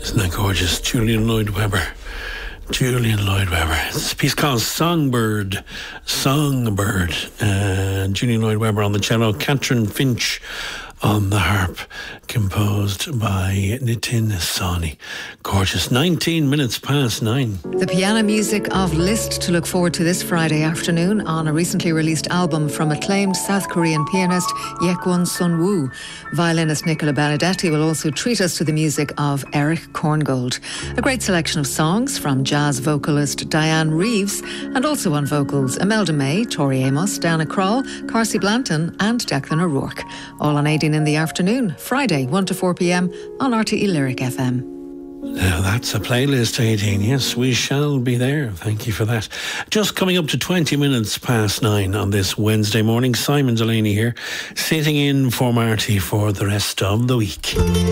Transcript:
Isn't that gorgeous? Julian Lloyd Webber. It's a piece called Songbird. Julian Lloyd Webber on the cello, Catherine Finch on the harp, composed by Nitin Sawhney. Gorgeous. 19 minutes past 9. The piano music of Liszt to look forward to this Friday afternoon on a recently released album from acclaimed South Korean pianist Yekwon Sun-woo. Violinist Nicola Benedetti will also treat us to the music of Eric Korngold. A great selection of songs from jazz vocalist Diane Reeves, and also on vocals Imelda May, Tori Amos, Dana Kroll, Carsey Blanton and Declan O'Rourke. All on 18 in the afternoon, Friday 1 to 4 p.m. on RTE Lyric FM. Now that's a playlist, 18. Yes, we shall be there. Thank you for that. Just coming up to 20 minutes past 9 on this Wednesday morning. Simon Delaney here, sitting in for Marty for the rest of the week.